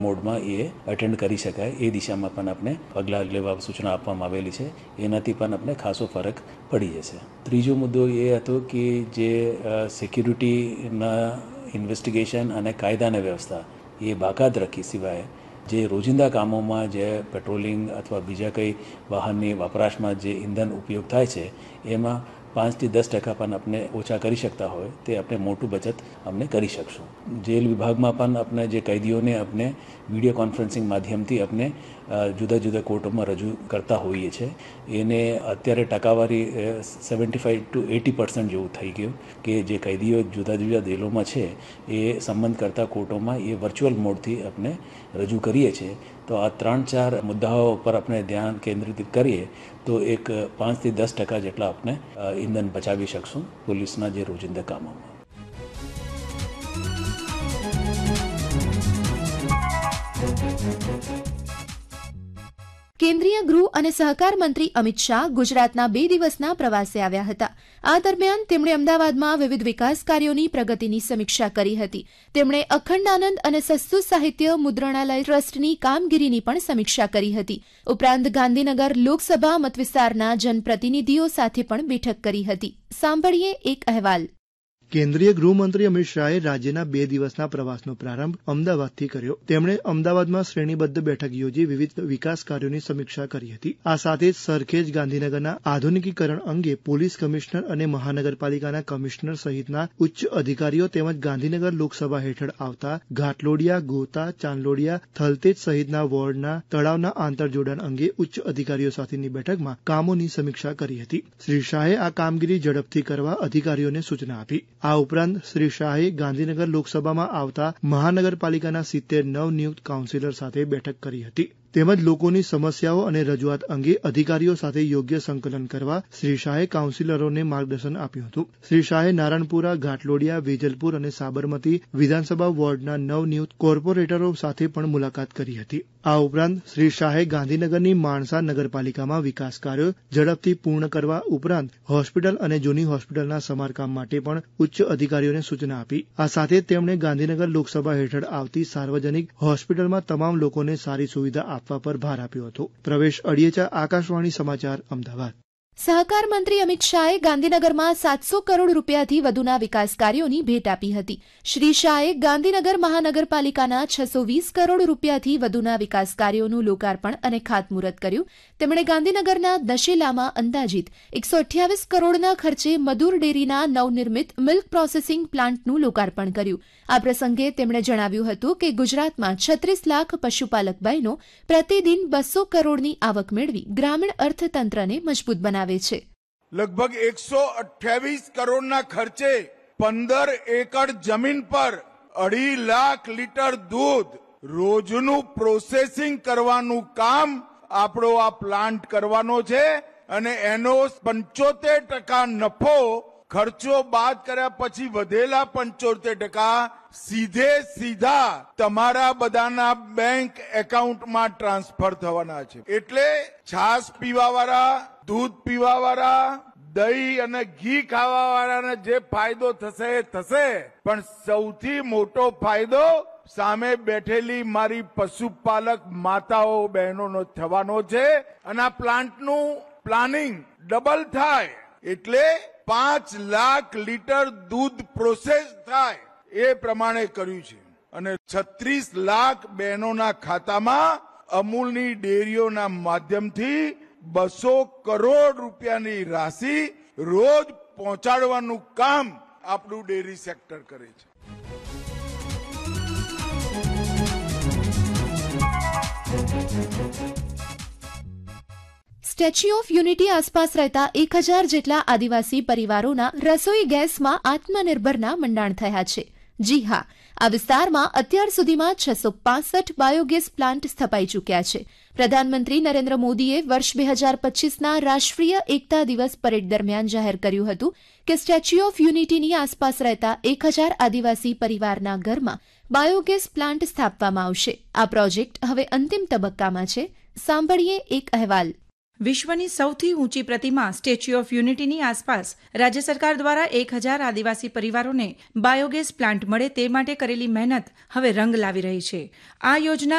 મોડમાં એ અટેન્ડ કરી શકાય એ દિશામાં પણ આપણે પગલાં લેવા સૂચના આપવામાં આવેલી છે. એનાથી પણ આપણે ખાસો ફરક પડી જશે. ત્રીજો મુદ્દો એ હતો કે જે સિક્યુરિટીના ઇન્વેસ્ટિગેશન અને કાયદાની વ્યવસ્થા એ બાકાત રાખી સિવાય જે રોજિંદા કામોમાં જે પેટ્રોલિંગ અથવા બીજા કંઈ વાહનની વપરાશમાં જે ઇંધન ઉપયોગ થાય છે એમાં 5 થી 10% પણ આપણે ઓછા કરી શકતા હોય તે આપણે મોટું બચત આપણે કરી શકશું. જેલ વિભાગમાં પણ આપણે જે કેદીઓને આપણે વિડીયો કોન્ફરન્સિંગ માધ્યમથી આપણે જુદા જુદા કોર્ટોમાં રજૂ કરતા હોઈએ છીએ. એને અત્યારે ટકાવારી 75 to 80% જેવું થઈ ગયું કે જે કેદીઓ જુદા જુદા જેલોમાં છે એ સંબંધ કરતા કોર્ટોમાં એ વર્ચ્યુઅલ મોડથી આપણે રજૂ કરીએ છીએ. તો આ 3-4 મુદ્દાઓ પર આપણે ધ્યાન કેન્દ્રિત કરીએ તો એક 5 થી 10% જેટલા આપણે ઇંધન બચાવી શકશું પોલીસના જે રોજિંદા કામોમાં. કેન્દ્રીય ગૃહ અને સહકાર મંત્રી અમિત શાહ ગુજરાતના 2 દિવસના પ્રવાસે આવ્યા હતા. આ દરમિયાન તેમણે અમદાવાદમાં વિવિધ વિકાસ કાર્યોની પ્રગતિની સમીક્ષા કરી હતી. તેમણે અખંડાનંદ અને સસ્તું સાહિત્ય મુદ્રણાલય ટ્રસ્ટની કામગીરીની પણ સમીક્ષા કરી હતી. ઉપરાંત ગાંધીનગર લોકસભા મતવિસ્તારના જનપ્રતિનિધિઓ સાથે પણ બેઠક કરી હતી. સાંભળીએ એક અહેવાલ. કેન્દ્રીય ગૃહમંત્રી અમિત શાહે રાજ્યના 2 દિવસના પ્રવાસનો પ્રારંભ અમદાવાદથી કર્યો. તેમણે અમદાવાદમાં શ્રેણીબદ્ધ બેઠક યોજી વિવિધ વિકાસ કાર્યોની સમીક્ષા કરી હતી. આ સાથે જ સરખેજ ગાંધીનગરના આધુનિકીકરણ અંગે પોલીસ કમિશનર અને મહાનગરપાલિકાના કમિશનર સહિતના ઉચ્ચ અધિકારીઓ તેમજ ગાંધીનગર લોકસભા હેઠળ આવતા ઘાટલોડિયા, ગોતા, ચાંદલોડિયા, થલતેજ સહિતના વોર્ડના તળાવના આંતરજોડાણ અંગે ઉચ્ચ અધિકારીઓ સાથેની બેઠકમાં કામોની સમીક્ષા કરી હતી. શ્રી શાહે આ કામગીરી ઝડપથી કરવા અધિકારીઓને સૂચના આપી. આ ઉપરાંત શ્રી શાહે ગાંધીનગર લોકસભામાં આવતા મહાનગરપાલિકાના 70 નવનિયુક્ત કાઉન્સિલર સાથે બેઠક કરી હતી. તેમજ લોકોની સમસ્યાઓ અને રજૂઆત અંગે અધિકારીઓ સાથે યોગ્ય સંકલન કરવા શ્રી શાહે કાઉન્સિલરોને માર્ગદર્શન આપ્યું હતું. શ્રી શાહે નારણપુરા, ઘાટલોડિયા, વેજલપુર અને સાબરમતી વિધાનસભા વોર્ડના નવનિયુક્ત કોર્પોરેટરો સાથે પણ મુલાકાત કરી હતી. આ ઉપરાંત શ્રી શાહે ગાંધીનગરની માણસા નગરપાલિકામાં વિકાસ કાર્યો ઝડપથી પૂર્ણ કરવા ઉપરાંત હોસ્પિટલ અને જૂની હોસ્પિટલના સમારકામ માટે પણ ઉચ્ચ અધિકારીઓને સૂચના આપી. આ સાથે તેમણે ગાંધીનગર લોકસભા હેઠળ આવતી સાર્વજનિક હોસ્પિટલમાં તમામ લોકોને સારી સુવિધા આપવા પર ભાર આપ્યો હતો. પ્રવેશ અડિયેચા, આકાશવાણી સમાચાર, અમદાવાદ. સહકાર મંત્રી અમિત શાહે ગાંધીનગરમાં 700 કરોડ રૂપિયાથી વધુના વિકાસ કાર્યોની ભેટ આપી હતી. શ્રી શાહે ગાંધીનગર મહાનગરપાલિકાના 620 કરોડ રૂપિયાથી વધુના વિકાસ કાર્યોનું લોકાર્પણ અને ખાતમુહૂર્ત કર્યું. તેમણે ગાંધીનગરના દશેલામાં અંદાજિત 128 કરોડના ખર્ચે મધુર ડેરીના નવનિર્મિત મિલ્ક પ્રોસેસિંગ પ્લાન્ટનું લોકાર્પણ કર્યું. આ પ્રસંગે તેમણે જણાવ્યું હતું કે ગુજરાતમાં 36 લાખ પશુપાલક બહેનો પ્રતિદિન 200 કરોડની આવક મેળવી ગ્રામીણ અર્થતંત્રને મજબૂત બનાવે છે. લગભગ 128 કરોડના ખર્ચે 15 એકર જમીન પર 2.5 લાખ લીટર દૂધ રોજનું પ્રોસેસિંગ કરવાનું કામ આપણો આ પ્લાન્ટ કરવાનો છે અને એનો 75% નફો ખર્ચો બાદ કર્યા પછી વધેલા 75% સીધા તમારા બધાના બેંક એકાઉન્ટમાં ટ્રાન્સફર થવાના છે. એટલે છાશ પીવાવાળા, દૂધ પીવાવાળા, દહીં અને ઘી ખાવાવાળાને જે ફાયદો થશે એ થશે, પણ સૌથી મોટો ફાયદો સામે બેઠેલી મારી પશુપાલક માતાઓ બહેનોનો થવાનો છે. અને આ પ્લાન્ટનું પ્લાનિંગ ડબલ થાય એટલે 5 લાખ લીટર દૂધ પ્રોસેસ થાય એ પ્રમાણે કર્યું છે. અને 36 લાખ બહેનોના ખાતામાં અમૂલની ડેરીઓના માધ્યમથી 200 કરોડ રૂપિયાની રાશિ રોજ પહોંચાડવાનું કામ આપણું ડેરી સેક્ટર કરે છે. સ્ટેચ્યુ ઓફ યુનિટી આસપાસ રહેતા 1000 જેટલા આદિવાસી પરિવારોના રસોઈ ગેસમાં આત્મનિર્ભરના મંડાણ થયા છે. જી હા, આ વિસ્તારમાં અત્યાર સુધીમાં 665 બાયોગેસ પ્લાન્ટ સ્થપાઈ ચૂક્યા છે. પ્રધાનમંત્રી નરેન્દ્ર મોદીએ વર્ષ 2025ના રાષ્ટ્રીય એકતા દિવસ પરેડ દરમિયાન જાહેર કર્યું હતું કે સ્ટેચ્યુ ઓફ યુનિટીની આસપાસ રહેતા 1000 આદિવાસી પરિવારના ઘરમાં બાયોગેસ પ્લાન્ટ સ્થાપવામાં આવશે. આ પ્રોજેક્ટ હવે અંતિમ તબક્કામાં છે. સાંભળીએ એક અહેવાલ. વિશ્વની સૌથી ઊંચી પ્રતિમા સ્ટેચ્યુ ઓફ યુનિટીની આસપાસ રાજ્ય સરકાર દ્વારા 1000 આદિવાસી પરિવારોને બાયોગેસ પ્લાન્ટ મળે તે માટે કરેલી મહેનત હવે રંગ લાવી રહી છે. આ યોજના